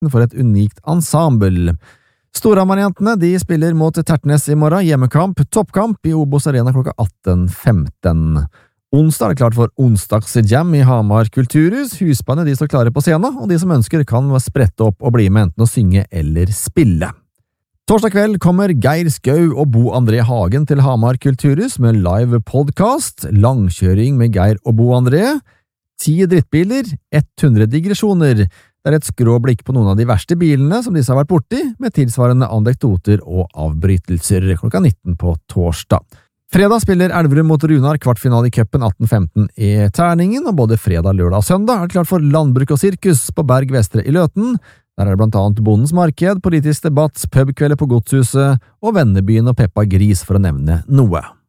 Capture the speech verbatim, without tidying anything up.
for et unikt ensemble. Storhamar-jentene de spiller mot Tertnes i morgen, hjemmekamp, toppkamp i Obos Arena klokka atten femten. Onsdag er det klart for onsdagsjam i Hamar Kulturhus. Husbandet de står klare på scenen, og de som ønsker kan sprette opp og bli med enten å synge eller spille. Torsdag kveld kommer Geir Skau og Bo André Hagen til Hamar Kulturhus med live podcast, langkjøring med Geir og Bo André, ti drittbiler, hundre digresjoner. Det er et skrå blikk på noen av de verste bilene som disse har vært borti, med tilsvarende anekdoter og avbrytelser klokka nitten på torsdag. Fredag spiller Elverum mot Runar kvartfinale i cupen atten femten i terningen, og både fredag, lørdag og søndag er det klart for landbruk og sirkus på Berg Vestre i Løten. Der er det blant annet Bondens Marked, politisk debatt, pubkvelder på Godshuset og Vennebyen og Peppa Gris for å nevne noe.